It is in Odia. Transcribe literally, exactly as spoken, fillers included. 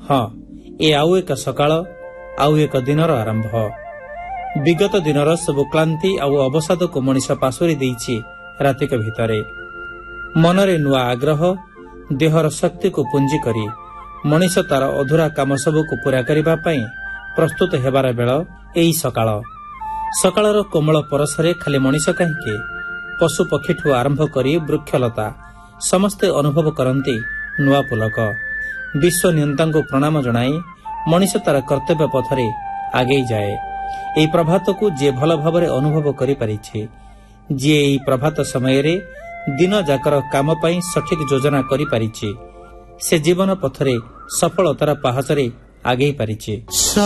ହଁ, ଏ ଆଉ ଏକ ସକାଳ, ଆଉ ଏକ ଦିନର ଆରମ୍ଭ। ବିଗତ ଦିନର ସବୁ କ୍ଳାନ୍ତି ଆଉ ଅବସାଦକୁ ମଣିଷ ପାଶୋରି ଦେଇଛି ରାତିକ ଭିତରେ। ମନରେ ନୂଆ ଆଗ୍ରହ, ଦେହର ଶକ୍ତିକୁ ପୁଞ୍ଜି କରି ମଣିଷ ତାର ଅଧୁରା କାମ ସବୁକୁ ପୂରା କରିବା ପାଇଁ ପ୍ରସ୍ତୁତ ହେବାର ବେଳ ଏହି ସକାଳ। ସକାଳର କୋମଳ ପରଶରେ ଖାଲି ମଣିଷ କାହିଁକି, ପଶୁ ପକ୍ଷୀଠୁ ଆରମ୍ଭ କରି ବୃକ୍ଷଲତା ସମସ୍ତେ ଅନୁଭବ କରନ୍ତି ନୂଆ ପୁଲକ। ବିଶ୍ୱ ନିୟନ୍ତାଙ୍କୁ ପ୍ରଣାମ ଜଣାଇ ମଣିଷ ତାର କର୍ତ୍ତବ୍ୟ ପଥରେ ଆଗେଇ ଯାଏ। ଏହି ପ୍ରଭାତକୁ ଯିଏ ଭଲ ଭାବରେ ଅନୁଭବ କରିପାରିଛି, ଯିଏ ଏହି ପ୍ରଭାତ ସମୟରେ ଦିନ ଯାକର କାମ ପାଇଁ ସଠିକ୍ ଯୋଜନା କରିପାରିଛି, ସେ ଜୀବନ ପଥରେ ସଫଳତାର ପାହାଚରେ ଆଗେଇ ପାରିଛି।